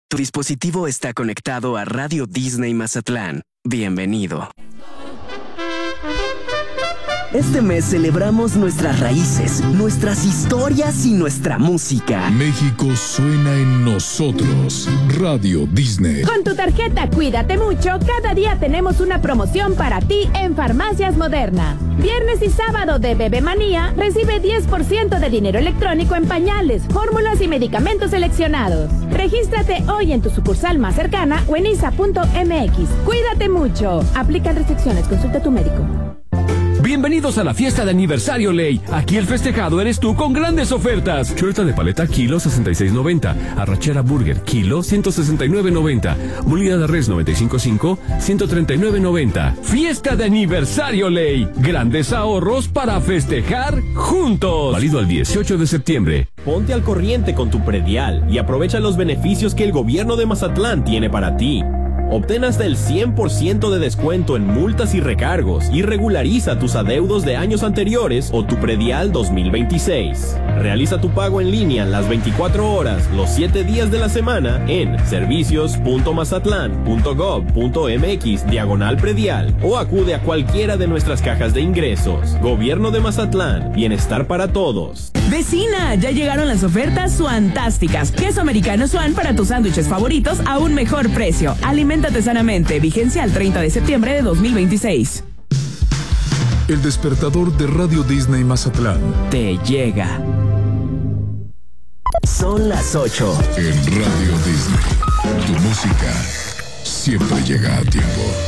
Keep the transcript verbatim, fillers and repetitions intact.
Tu dispositivo está conectado a Radio Disney Mazatlán. Bienvenido. Este mes celebramos nuestras raíces, nuestras historias y nuestra música. México suena en nosotros. Radio Disney. Con tu tarjeta Cuídate Mucho, cada día tenemos una promoción para ti en Farmacias Moderna. Viernes y sábado de Bebe Manía, recibe diez por ciento de dinero electrónico en pañales, fórmulas y medicamentos seleccionados. Regístrate hoy en tu sucursal más cercana o en isa punto eme equis. Cuídate mucho. Aplican restricciones. Consulta a tu médico. Bienvenidos a la fiesta de aniversario Ley. Aquí el festejado eres tú con grandes ofertas. Chuleta de paleta kilo sesenta y seis noventa. Arrachera burger kilo ciento sesenta y nueve noventa. Molida de res noventa y cinco punto cinco ciento treinta y nueve noventa. Fiesta de aniversario Ley. Grandes ahorros para festejar juntos. Válido al dieciocho de septiembre. Ponte al corriente con tu predial y aprovecha los beneficios que el gobierno de Mazatlán tiene para ti. Obtén hasta el cien por ciento de descuento en multas y recargos y regulariza tus adeudos de años anteriores o tu predial dos mil veintiséis. Realiza tu pago en línea las veinticuatro horas, los siete días de la semana en servicios punto mazatlán punto gob punto eme equis diagonal predial o acude a cualquiera de nuestras cajas de ingresos. Gobierno de Mazatlán, bienestar para todos. Vecina, ya llegaron las ofertas suantásticas. Queso americano Suan para tus sándwiches favoritos a un mejor precio. Aliméntate sanamente. Vigencia al treinta de septiembre de dos mil veintiséis. El despertador de Radio Disney Mazatlán Te llega. Son las ocho. En Radio Disney, tu música siempre llega a tiempo.